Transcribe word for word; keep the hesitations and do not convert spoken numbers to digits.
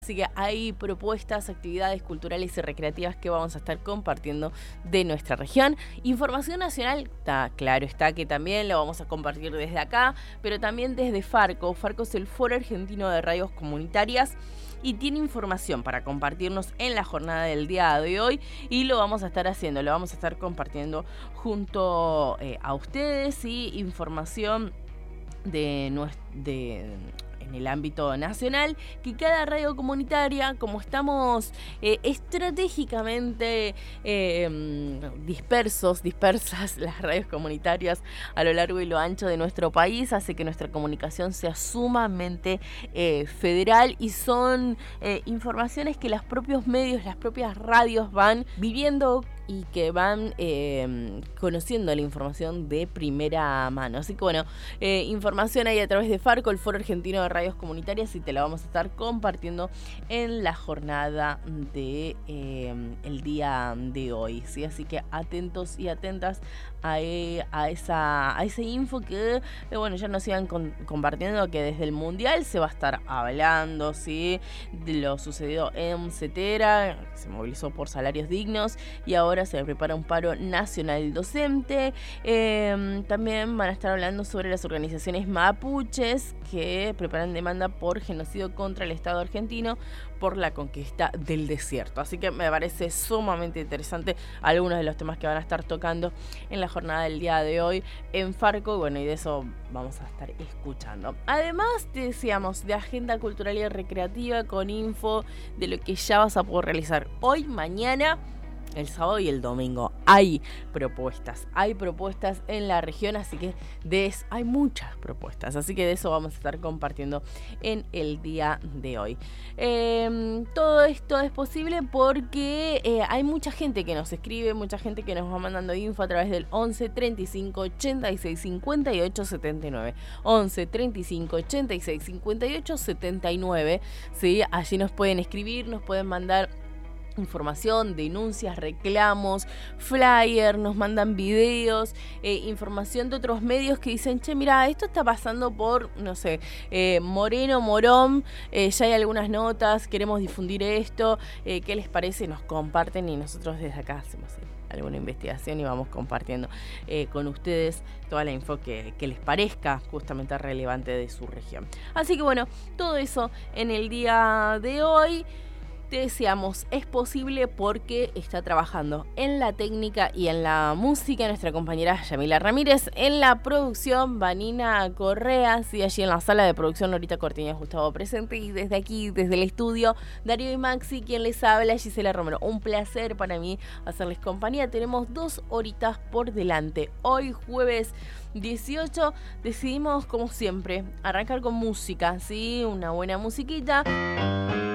Así que hay propuestas, actividades culturales y recreativas que vamos a estar compartiendo de nuestra región. Información nacional, está claro está que también lo vamos a compartir desde acá, pero también desde Farco. Farco es el Foro Argentino de Radios Comunitarias y tiene información para compartirnos en la jornada del día de hoy y lo vamos a estar haciendo, lo vamos a estar compartiendo junto eh, a ustedes y información de nuestro... De, en el ámbito nacional, que cada radio comunitaria, como estamos eh, estratégicamente eh, dispersos, dispersas las radios comunitarias a lo largo y lo ancho de nuestro país, hace que nuestra comunicación sea sumamente eh, federal y son eh, informaciones que los propios medios, las propias radios van viviendo y que van eh, conociendo la información de primera mano. Así que bueno, eh, información ahí a través de Farco, el Foro Argentino de Radios Comunitarias, y te la vamos a estar compartiendo en la jornada de eh, el día de hoy, ¿sí? Así que atentos y atentas a, a esa a ese info que eh, bueno, ya nos sigan con, compartiendo, que desde el Mundial se va a estar hablando, ¿sí? De lo sucedido en Cetera, se movilizó por salarios dignos y ahora se prepara un paro nacional docente. Eh, también van a estar hablando sobre las organizaciones mapuches que preparan demanda por genocidio contra el Estado argentino por la conquista del desierto. Así que me parece sumamente interesante algunos de los temas que van a estar tocando en la jornada del día de hoy en Farco. Bueno, y de eso vamos a estar escuchando. Además, te decíamos, de agenda cultural y recreativa con info de lo que ya vas a poder realizar hoy, mañana, el sábado y el domingo. Hay propuestas, hay propuestas en la región, así que de eso, hay muchas propuestas, así que de eso vamos a estar compartiendo en el día de hoy. Eh, todo esto es posible porque eh, hay mucha gente que nos escribe, mucha gente que nos va mandando info a través del once treinta y cinco ochenta y seis cincuenta y ocho setenta y nueve. once treinta y cinco ochenta y seis cincuenta y ocho setenta y nueve, ¿sí? Allí nos pueden escribir, nos pueden mandar información, denuncias, reclamos, flyer, nos mandan videos, eh, información de otros medios que dicen, che, mira, esto está pasando por, no sé, eh, Moreno, Morón, eh, ya hay algunas notas, queremos difundir esto, eh, ¿qué les parece? Nos comparten y nosotros desde acá hacemos eh, alguna investigación y vamos compartiendo eh, con ustedes toda la info que, que les parezca justamente relevante de su región. Así que bueno, todo eso en el día de hoy. Te decíamos, es posible porque está trabajando en la técnica y en la música nuestra compañera Yamila Ramírez, en la producción Vanina Correa, sí, allí en la sala de producción Norita Cortiñas Gustavo presente, y desde aquí, desde el estudio, Darío y Maxi, quien les habla, Gisela Romero. Un placer para mí hacerles compañía. Tenemos dos horitas por delante. Hoy jueves dieciocho decidimos, como siempre, arrancar con música, ¿sí? Una buena musiquita.